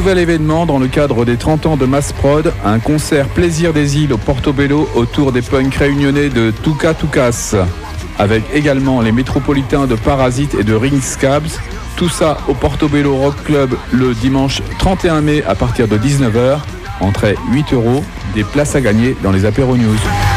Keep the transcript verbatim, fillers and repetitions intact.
nouvel événement dans le cadre des trente ans de Mass Prod, un concert Plaisir des îles au Portobello autour des punks réunionnais de Tuka Tukas, avec également les métropolitains de Parasite et de Ring Scabs. Tout ça au Portobello Rock Club le dimanche trente et un mai à partir de dix-neuf heures. Entrée huit euros, des places à gagner dans les apéros news.